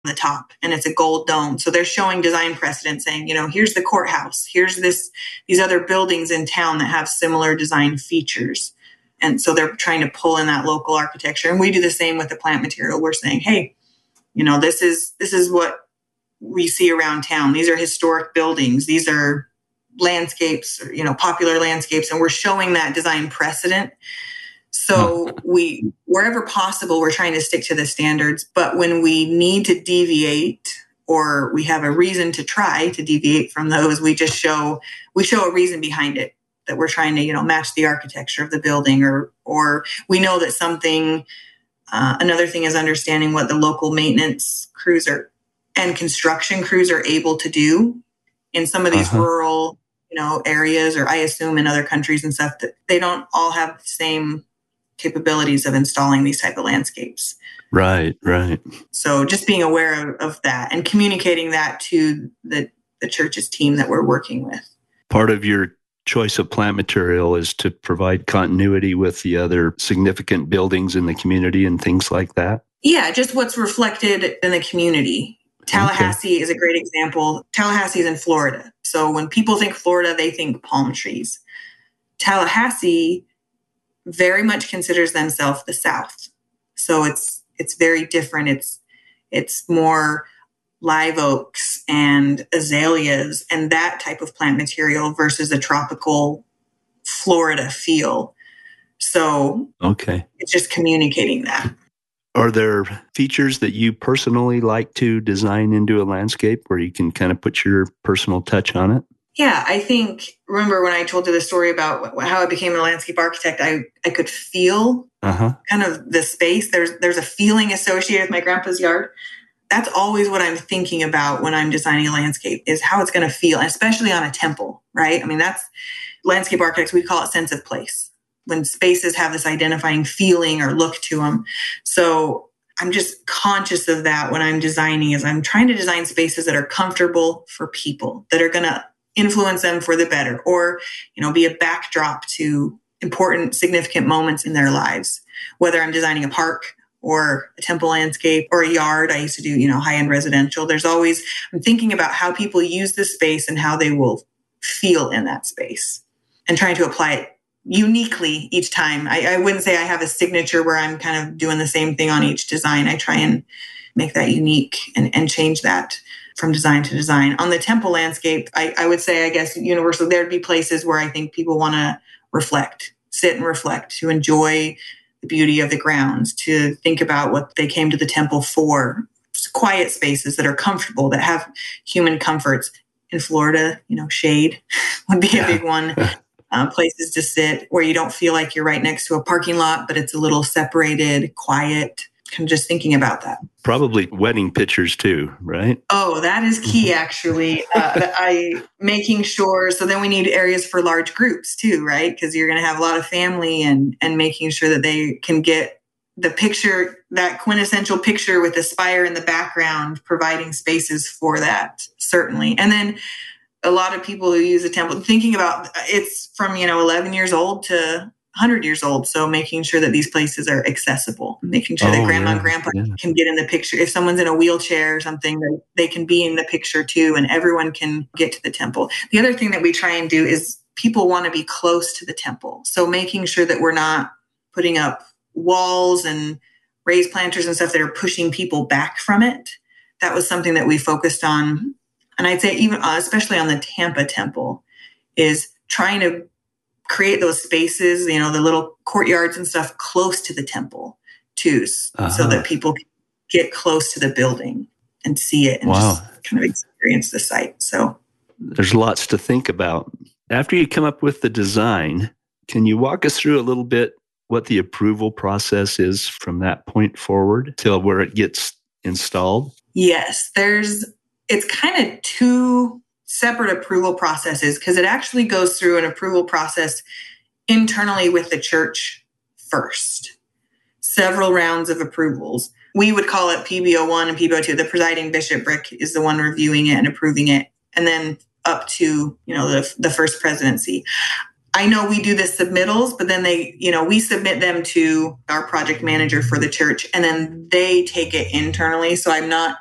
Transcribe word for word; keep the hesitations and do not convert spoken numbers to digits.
the top, and it's a gold dome. So they're showing design precedent saying, you know, here's the courthouse, here's this, these other buildings in town that have similar design features. And so they're trying to pull in that local architecture. And we do the same with the plant material. We're saying, hey, you know, this is, this is what we see around town. These are historic buildings. These are landscapes, you know, popular landscapes. And we're showing that design precedent. So we, wherever possible, we're trying to stick to the standards. But when we need to deviate, or we have a reason to try to deviate from those, we just show, we show a reason behind it, that we're trying to, you know, match the architecture of the building, or, or we know that something, uh, another thing is understanding what the local maintenance crews are and construction crews are able to do in some of these uh-huh. rural, you know, areas, or I assume in other countries and stuff, that they don't all have the same capabilities of installing these type of landscapes. Right, right. So just being aware of, of that and communicating that to the, the church's team that we're working with. Part of your choice of plant material is to provide continuity with the other significant buildings in the community and things like that? Yeah, just what's reflected in the community. Tallahassee okay. is a great example. Tallahassee is in Florida. So when people think Florida, they think palm trees. Tallahassee very much considers themselves the South. So it's it's very different. It's it's more live oaks and azaleas and that type of plant material versus a tropical Florida feel. So okay. It's just communicating that. Are there features that you personally like to design into a landscape where you can kind of put your personal touch on it? Yeah, I think, remember when I told you the story about how I became a landscape architect, I, I could feel uh-huh. kind of the space. There's there's a feeling associated with my grandpa's yard. That's always what I'm thinking about when I'm designing a landscape, is how it's going to feel, especially on a temple, right? I mean, that's landscape architects, we call it sense of place, when spaces have this identifying feeling or look to them. So I'm just conscious of that when I'm designing, is I'm trying to design spaces that are comfortable for people, that are going to influence them for the better, or, you know, be a backdrop to important, significant moments in their lives. Whether I'm designing a park or a temple landscape or a yard, I used to do, you know, high-end residential. There's always, I'm thinking about how people use the space and how they will feel in that space, and trying to apply it uniquely each time. I, I wouldn't say I have a signature where I'm kind of doing the same thing on each design. I try and make that unique and, and change that from design to design. On the temple landscape, I, I would say, I guess, universal, there'd be places where I think people want to reflect, sit and reflect, to enjoy the beauty of the grounds, to think about what they came to the temple for. Just quiet spaces that are comfortable, that have human comforts. In Florida, you know, shade would be a big one. Uh, places to sit where you don't feel like you're right next to a parking lot, but it's a little separated, quiet. I'm just thinking about that. Probably wedding pictures too, right? Oh, that is key, actually. Uh, I making sure. So then we need areas for large groups too, right? Because you're going to have a lot of family, and and making sure that they can get the picture, that quintessential picture with the spire in the background, providing spaces for that, certainly. And then a lot of people who use a temple, thinking about, it's from, you know, eleven years old to one hundred years old. So making sure that these places are accessible, making sure oh, that grandma yeah, and grandpa yeah. can get in the picture. If someone's in a wheelchair or something, that they can be in the picture too, and everyone can get to the temple. The other thing that we try and do is people want to be close to the temple. So making sure that we're not putting up walls and raised planters and stuff that are pushing people back from it. That was something that we focused on. And I'd say even, uh, especially on the Tampa temple, is trying to create those spaces, you know, the little courtyards and stuff close to the temple too, uh-huh. so that people can get close to the building and see it and wow. just kind of experience the site. So there's lots to think about. After you come up with the design, can you walk us through a little bit what the approval process is from that point forward till where it gets installed? Yes, there's, it's kind of two separate approval processes, because it actually goes through an approval process internally with the church first. Several rounds of approvals. We would call it P B O one and P B O two. The presiding bishopric is the one reviewing it and approving it, and then up to, you know, the, the first presidency. I know we do the submittals, but then they, you know, we submit them to our project manager for the church, and then they take it internally. So I'm not